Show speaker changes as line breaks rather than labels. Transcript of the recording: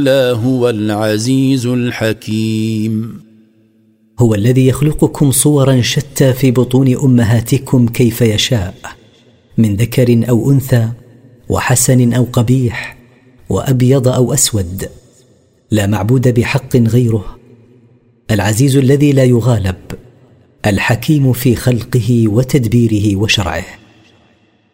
لا هو العزيز الحكيم.
هو الذي يخلقكم صورا شتى في بطون أمهاتكم كيف يشاء، من ذكر أو أنثى، وحسن أو قبيح، وأبيض أو أسود، لا معبود بحق غيره. العزيز الذي لا يغالب، الحكيم في خلقه وتدبيره وشرعه.